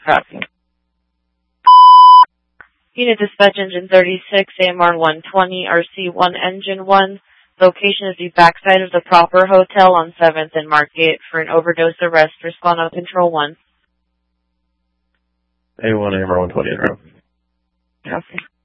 Copy. Unit dispatch engine 36, AMR 120, RC1 engine 1. Location is the backside of the Proper Hotel on 7th and Market for an overdose arrest. Respond on control 1. A1, AMR 120 in row. Copy.